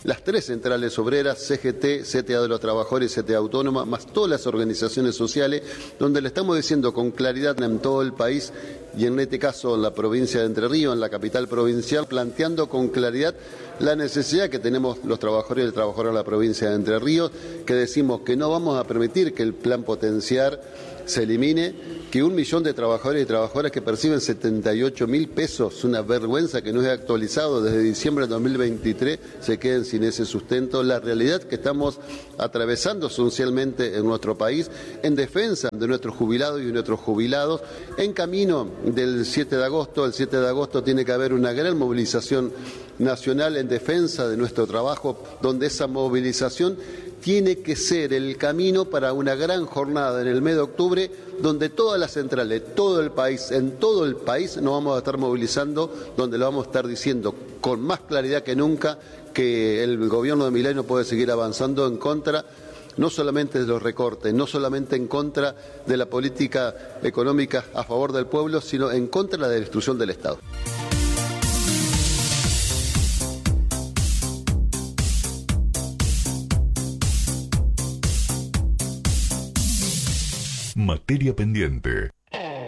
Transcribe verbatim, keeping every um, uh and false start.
las tres centrales obreras, C G T, C T A de los Trabajadores y C T A Autónoma, más todas las organizaciones sociales, donde le estamos diciendo con claridad en todo el país y en este caso en la provincia de Entre Ríos, en la capital provincial, planteando con claridad la necesidad que tenemos los trabajadores y el trabajador de la provincia de Entre Ríos, que decimos que no vamos a permitir que el plan Potenciar se elimine, que un millón de trabajadores y trabajadoras que perciben setenta y ocho mil pesos, una vergüenza que no es actualizado desde diciembre de dos mil veintitrés, se queden sin ese sustento. La realidad que estamos atravesando socialmente en nuestro país, en defensa de nuestros jubilados y de nuestros jubilados, en camino del siete de agosto. El siete de agosto tiene que haber una gran movilización nacional en defensa de nuestro trabajo, donde esa movilización tiene que ser el camino para una gran jornada en el mes de octubre, donde todas las centrales, todo el país, en todo el país nos vamos a estar movilizando, donde lo vamos a estar diciendo con más claridad que nunca que el gobierno de Milei no puede seguir avanzando en contra no solamente de los recortes, no solamente en contra de la política económica a favor del pueblo, sino en contra de la destrucción del Estado. Materia pendiente.